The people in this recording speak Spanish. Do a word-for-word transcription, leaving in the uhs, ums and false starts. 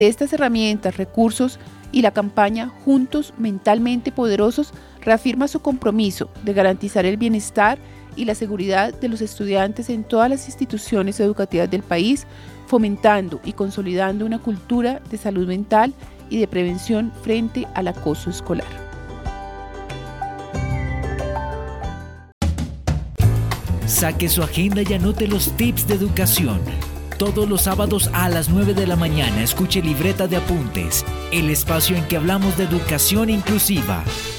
Estas herramientas, recursos y la campaña Juntos Mentalmente Poderosos reafirma su compromiso de garantizar el bienestar y la seguridad de los estudiantes en todas las instituciones educativas del país, fomentando y consolidando una cultura de salud mental y de prevención frente al acoso escolar. Saque su agenda y anote los tips de educación. Todos los sábados a las nueve de la mañana escuche Libreta de Apuntes, el espacio en que hablamos de educación inclusiva.